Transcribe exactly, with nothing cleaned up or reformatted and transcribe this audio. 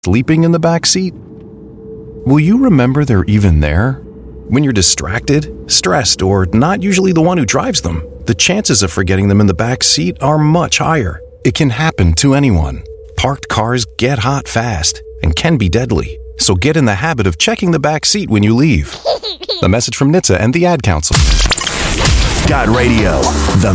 sleeping in the back seat? Will you remember they're even there? When you're distracted, stressed, or not usually the one who drives them, the chances of forgetting them in the back seat are much higher. It can happen to anyone. Parked cars get hot fast and can be deadly, so get in the habit of checking the back seat when you leave. A message from N H T S A and the Ad Council. God Radio, the